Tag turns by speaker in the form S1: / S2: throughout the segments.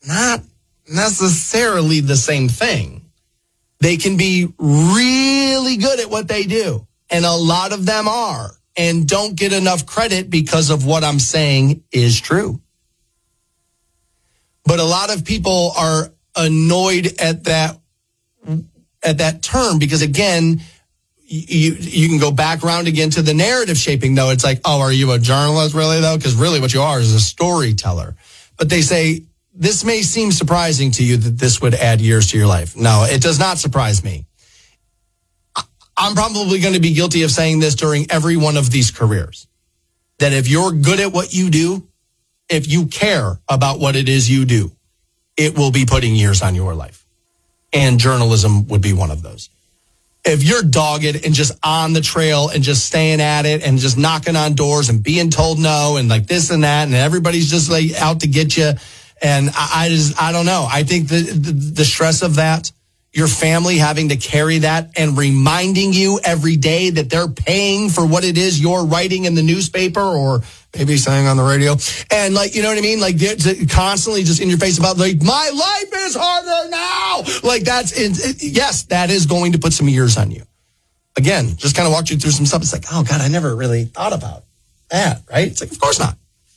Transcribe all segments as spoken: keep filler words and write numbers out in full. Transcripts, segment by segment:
S1: not necessarily the same thing. They can be really good at what they do, and a lot of them are, and don't get enough credit because of what I'm saying is true. But a lot of people are annoyed at that at that term because, again, you you can go back around again to the narrative shaping, though. It's like, oh, are you a journalist really, though? Because really what you are is a storyteller. But they say, this may seem surprising to you that this would add years to your life. No, it does not surprise me. I'm probably going to be guilty of saying this during every one of these careers, that if you're good at what you do, if you care about what it is you do, it will be putting years on your life. And journalism would be one of those. If you're dogged and just on the trail and just staying at it and just knocking on doors and being told no and like this and that, and everybody's just like out to get you. And I, I just, I don't know. I think the, the the stress of that, your family having to carry that and reminding you every day that they're paying for what it is you're writing in the newspaper or maybe saying on the radio. And like, you know what I mean? Like constantly just in your face about like, my life is harder now. Like that's, it, it, yes, that is going to put some years on you. Again, just kind of walked you through some stuff. It's like, oh God, I never really thought about that, right? It's like, of course not.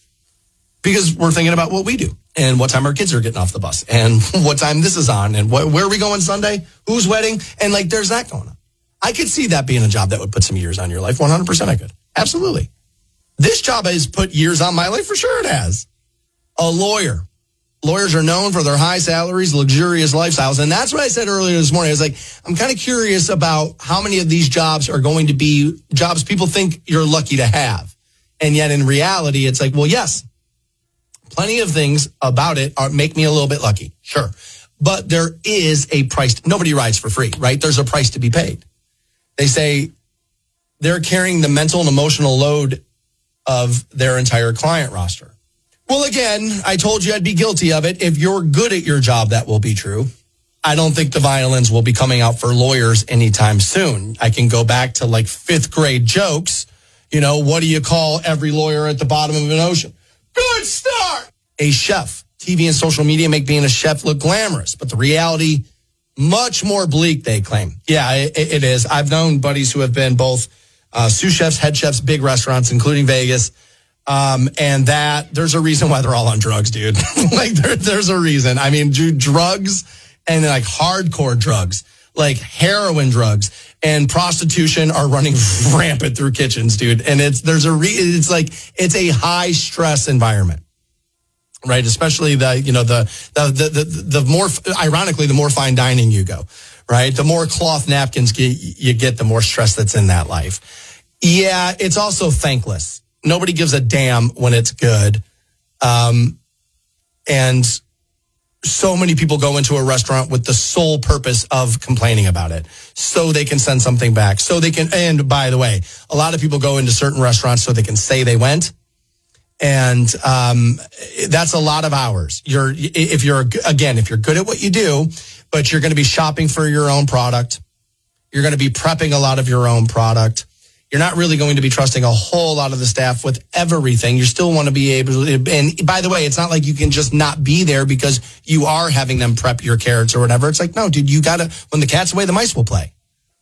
S1: Because we're thinking about what we do and what time our kids are getting off the bus and what time this is on and what, where are we going Sunday? Whose wedding? And like, there's that going on. I could see that being a job that would put some years on your life. one hundred percent I could. Absolutely. This job has put years on my life. For sure it has. A lawyer. Lawyers are known for their high salaries, luxurious lifestyles. And that's what I said earlier this morning. I was like, I'm kind of curious about how many of these jobs are going to be jobs people think you're lucky to have. And yet in reality, it's like, well, yes, plenty of things about it are make me a little bit lucky. Sure. But there is a price. Nobody rides for free, right? There's a price to be paid. They say they're carrying the mental and emotional load of their entire client roster. Well, again, I told you I'd be guilty of it. If you're good at your job, that will be true. I don't think the violins will be coming out for lawyers anytime soon. I can go back to like fifth grade jokes. You know, what do you call every lawyer at the bottom of an ocean? Good start. A chef. T V and social media make being a chef look glamorous, but the reality, much more bleak, they claim. Yeah, it, it is. I've known buddies who have been both uh, sous chefs, head chefs, big restaurants, including Vegas. Um, and that there's a reason why they're all on drugs, dude. Like there, there's a reason. I mean, dude, drugs and like hardcore drugs, like heroin drugs and prostitution are running rampant through kitchens, dude. And it's, there's a re it's like, it's a high stress environment, right? Especially the, you know, the, the, the, the, the more, ironically, the more fine dining you go, right? The more cloth napkins you get, the more stress that's in that life. Yeah. It's also thankless. Nobody gives a damn when it's good. Um, and so many people go into a restaurant with the sole purpose of complaining about it so they can send something back. So they can, and by the way, a lot of people go into certain restaurants so they can say they went. And, um, that's a lot of hours. You're, if you're, again, if you're good at what you do, but you're going to be shopping for your own product, you're going to be prepping a lot of your own product. You're not really going to be trusting a whole lot of the staff with everything. You still want to be able to, and by the way, it's not like you can just not be there because you are having them prep your carrots or whatever. It's like, no, dude, you gotta, when the cat's away, the mice will play.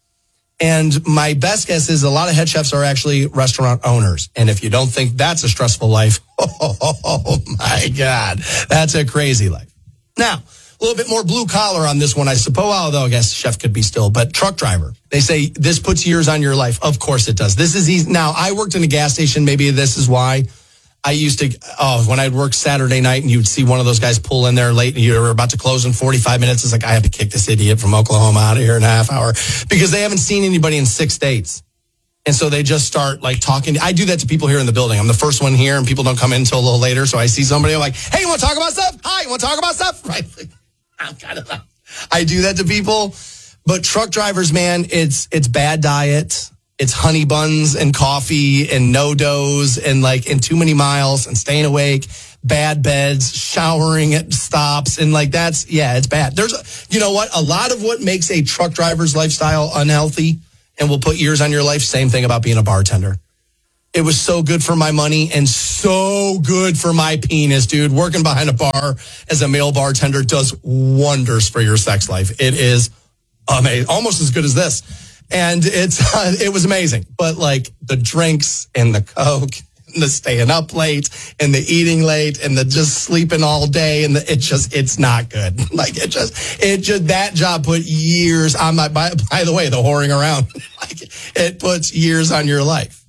S1: And my best guess is a lot of head chefs are actually restaurant owners. And if you don't think that's a stressful life, oh, oh, oh my God, that's a crazy life. Now, a little bit more blue collar on this one, I suppose. Although I guess chef could be still, but truck driver. They say this puts years on your life. Of course it does. This is easy. Now, I worked in a gas station. Maybe this is why I used to, oh, when I'd work Saturday night and you'd see one of those guys pull in there late and you were about to close in forty-five minutes. It's like, I have to kick this idiot from Oklahoma out of here in a half hour because they haven't seen anybody in six states. And so they just start like talking. I do that to people here in the building. I'm the first one here and people don't come in until a little later. So I see somebody I'm like, hey, you want to talk about stuff? Hi, you want to talk about stuff? Right. I'm kind of, I do that to people, but truck drivers, man, it's, it's bad diet. It's honey buns and coffee and no dose and like, and too many miles and staying awake, bad beds, showering at stops. And like, that's, yeah, it's bad. There's, a, you know what? A lot of what makes a truck driver's lifestyle unhealthy and will put years on your life. Same thing about being a bartender. It was so good for my money and so so good for my penis, dude. Working behind a bar as a male bartender does wonders for your sex life. It is amazing, almost as good as this. And it's uh, it was amazing. But like the drinks and the Coke and the staying up late and the eating late and the just sleeping all day and the, it just, it's not good. Like it just, it just, that job put years on my, by, by the way, the whoring around, like it puts years on your life.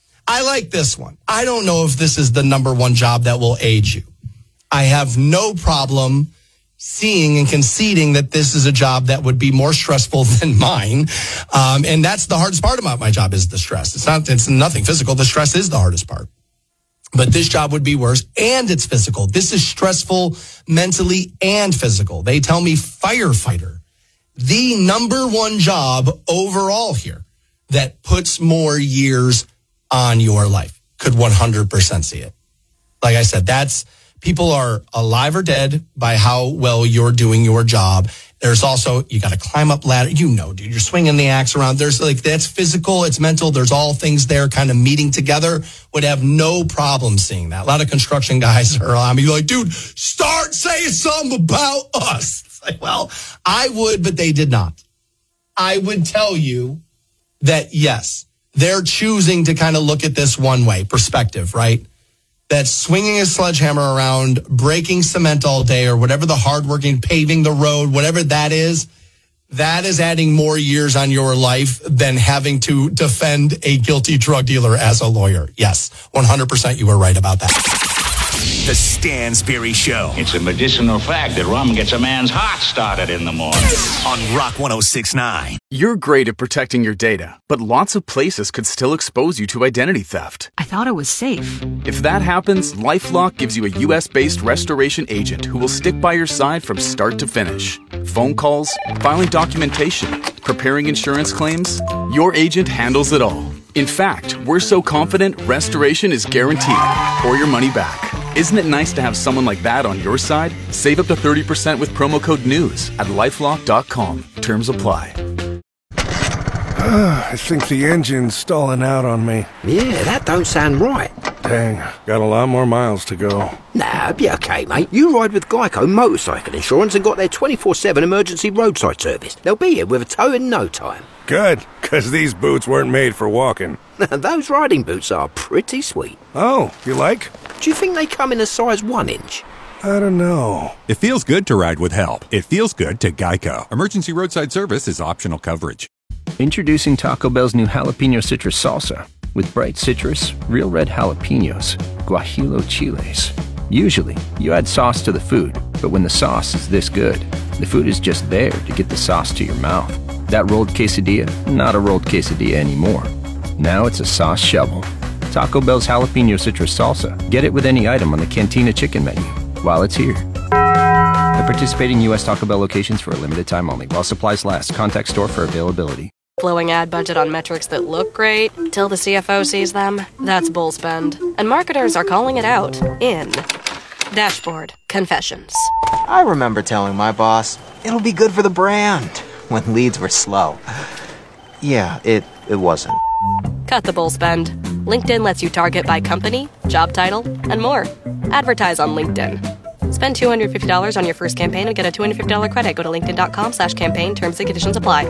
S1: I like this one. I don't know if this is the number one job that will age you. I have no problem seeing and conceding that this is a job that would be more stressful than mine. Um, and that's the hardest part about my job is the stress. It's not, it's nothing physical. The stress is the hardest part. But this job would be worse, and it's physical. This is stressful mentally and physical. They tell me firefighter, the number one job overall here that puts more years on your life. Could one hundred percent see it. Like I said, that's, people are alive or dead by how well you're doing your job. There's also, you got to climb up ladder. You know, dude, you're swinging the axe around. There's like, that's physical, it's mental. There's all things there kind of meeting together. Would have no problem seeing that. A lot of construction guys are on me like, dude, start saying something about us. It's like, well, I would, but they did not. I would tell you that, yes, they're choosing to kind of look at this one way, perspective, right? That swinging a sledgehammer around, breaking cement all day, or whatever the hardworking, paving the road, whatever that is, that is adding more years on your life than having to defend a guilty drug dealer as a lawyer. Yes, one hundred percent you were right about that.
S2: The Stansberry Show.
S3: It's a medicinal fact that rum gets a man's heart started in the morning.
S2: On Rock one oh six point nine.
S4: You're great at protecting your data, but lots of places could still expose you to identity theft.
S5: I thought it was safe.
S4: If that happens, LifeLock gives you a U S-based restoration agent who will stick by your side from start to finish. Phone calls, filing documentation, preparing insurance claims, your agent handles it all. In fact, we're so confident restoration is guaranteed or your money back. Isn't it nice to have someone like that on your side? Save up to thirty percent with promo code NEWS at lifelock dot com. Terms apply.
S6: I think the engine's stalling out on me.
S7: Yeah, that don't sound right.
S6: Dang, got a lot more miles to go.
S7: Nah, be okay, mate. You ride with Geico Motorcycle Insurance and got their twenty-four seven emergency roadside service. They'll be here with a tow in no time.
S6: Good, because these boots weren't made for walking.
S7: Those riding boots are pretty sweet.
S6: Oh, you like?
S7: Do you think they come in a size one inch?
S6: I don't know.
S8: It feels good to ride with help. It feels good to Geico. Emergency roadside service is optional coverage.
S9: Introducing Taco Bell's new jalapeno citrus salsa. With bright citrus, real red jalapenos, guajillo chiles. Usually, you add sauce to the food, but when the sauce is this good, the food is just there to get the sauce to your mouth. That rolled quesadilla, not a rolled quesadilla anymore. Now it's a sauce shovel. Taco Bell's jalapeno citrus salsa. Get it with any item on the Cantina chicken menu while it's here. At participating U S Taco Bell locations for a limited time only. While supplies last. Contact store for availability.
S10: Blowing ad budget on metrics that look great till the C F O sees them? That's bull spend. And marketers are calling it out in Dashboard Confessions.
S11: I remember telling my boss, it'll be good for the brand, when leads were slow. Yeah, it, it wasn't.
S10: Cut the bull spend. LinkedIn lets you target by company, job title, and more. Advertise on LinkedIn. Spend two hundred fifty dollars on your first campaign and get a two hundred fifty dollars credit. Go to linkedin.com slash campaign. Terms and conditions apply.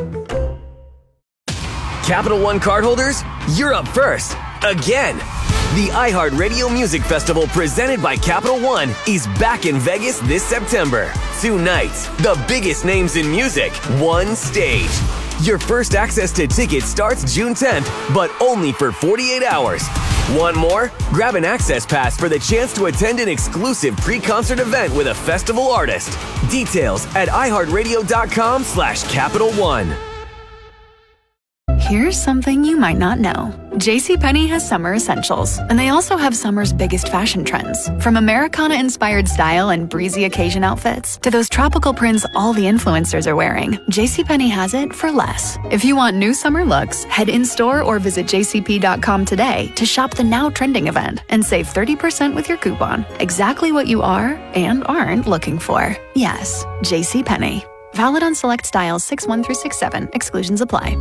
S12: Capital One cardholders, you're up first. Again. The iHeartRadio Music Festival presented by Capital One is back in Vegas this September. Two nights, the biggest names in music, one stage. Your first access to tickets starts June tenth, but only for forty-eight hours. Want more? Grab an access pass for the chance to attend an exclusive pre-concert event with a festival artist. Details at iHeartRadio.com slash Capital One.
S13: Here's something you might not know. JCPenney has summer essentials, and they also have summer's biggest fashion trends. From Americana-inspired style and breezy occasion outfits to those tropical prints all the influencers are wearing, JCPenney has it for less. If you want new summer looks, head in-store or visit j c p dot com today to shop the now trending event and save thirty percent with your coupon. Exactly what you are and aren't looking for. Yes, JCPenney. Valid on select styles six one through six seven. Exclusions apply.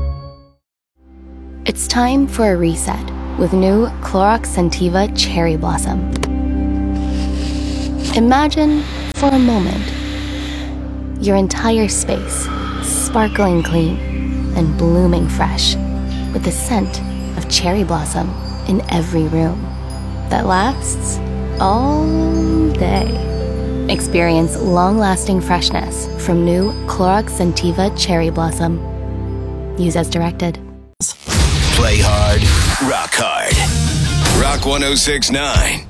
S14: It's time for a reset with new Clorox Scentiva Cherry Blossom.
S5: Imagine, for a moment, your entire space sparkling clean and blooming fresh with the scent of cherry blossom in every room that lasts all day. Experience long-lasting freshness from new Clorox Scentiva Cherry Blossom. Use as directed.
S14: Play hard, rock hard. Rock one oh six point nine.